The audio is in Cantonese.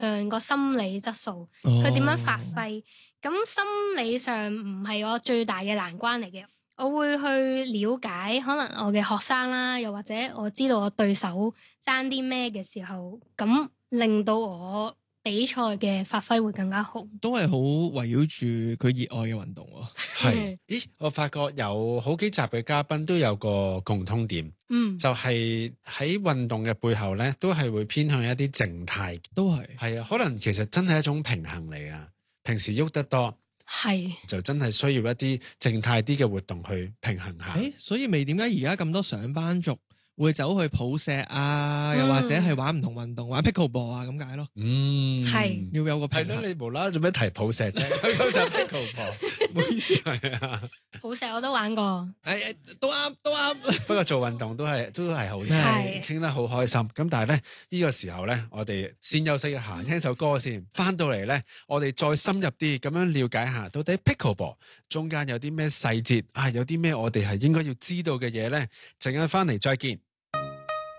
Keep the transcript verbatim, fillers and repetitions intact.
量個心理質素，佢點樣發揮。咁、哦、心理上唔係我最大嘅難關嚟嘅，我會去了解可能我嘅學生啦，又或者我知道我對手爭啲咩嘅時候，咁令到我比賽嘅發揮會更加好，都係好圍繞住佢熱愛嘅運動喎。 係，咦？我發覺有好幾集嘅嘉賓都有個共通點，嗯，就係喺運動嘅背後咧，都係會偏向一啲靜態，都係，係啊，可能其實真係一種平衡嚟啊。平時喐得多，係就真係需要一啲靜態啲嘅活動去平衡下。誒，所以咪點解而家咁多上班族會走去抱石啊，又或者係玩唔同運動，玩 pickleball 啊咁解咯。嗯，係要有個平衡。係咯，你無啦啦做咩提抱石啫？咁就 pickleball，唔好意思係啊。抱石我都玩過，誒誒，都啱都啱。不過做運動都係都係好事，傾得好開心。咁但係咧呢個時候咧，我哋先休息一下，聽首歌先。翻到嚟咧，我哋再深入啲咁樣了解下，到底 pickleball 中間有啲咩細節啊？有啲咩我哋係應該要知道嘅嘢咧？陣間翻嚟再見。